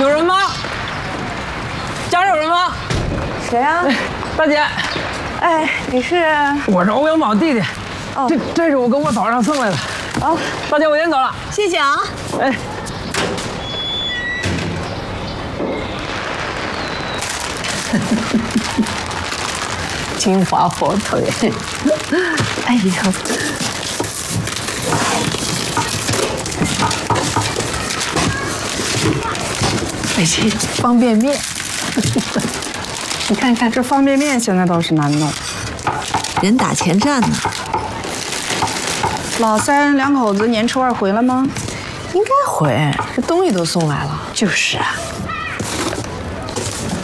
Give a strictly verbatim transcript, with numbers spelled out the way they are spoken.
有人吗？家里有人吗？ 谁啊？ 大姐。 哎，你是？ 我是欧阳宝弟弟。 哦， 这这是我给我早上送来的。 哦， 大姐，我先走了。 谢谢啊。 哎。金华火腿。哎呀。北京方便面。你看看这方便面现在倒是难弄， 人打钱站呢。 老三两口子年初二回来吗？ 应该回，这东西都送来了。 就是啊，